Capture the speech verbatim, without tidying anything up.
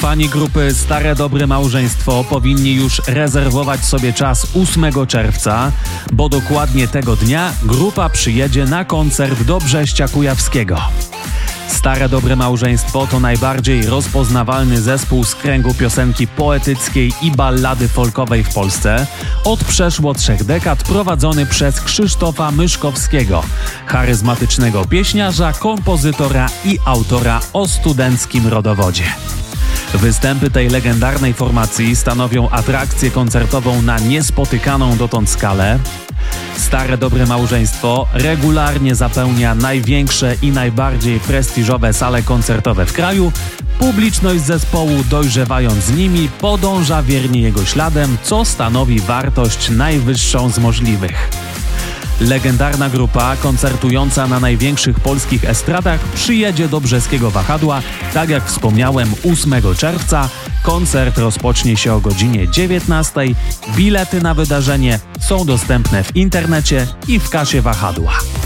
Fani grupy Stare Dobre Małżeństwo powinni już rezerwować sobie czas ósmego czerwca, bo dokładnie tego dnia grupa przyjedzie na koncert do Brześcia Kujawskiego. Stare Dobre Małżeństwo to najbardziej rozpoznawalny zespół z kręgu piosenki poetyckiej i ballady folkowej w Polsce, od przeszło trzech dekad prowadzony przez Krzysztofa Myszkowskiego, charyzmatycznego pieśniarza, kompozytora i autora o studenckim rodowodzie. Występy tej legendarnej formacji stanowią atrakcję koncertową na niespotykaną dotąd skalę. Stare Dobre Małżeństwo regularnie zapełnia największe i najbardziej prestiżowe sale koncertowe w kraju. Publiczność zespołu, dojrzewając z nimi, podąża wiernie jego śladem, co stanowi wartość najwyższą z możliwych. Legendarna grupa, koncertująca na największych polskich estradach, przyjedzie do Brzeskiego Wahadła, tak jak wspomniałem, ósmego czerwca. Koncert rozpocznie się o godzinie dziewiętnastej. Bilety na wydarzenie są dostępne w internecie i w kasie Wahadła.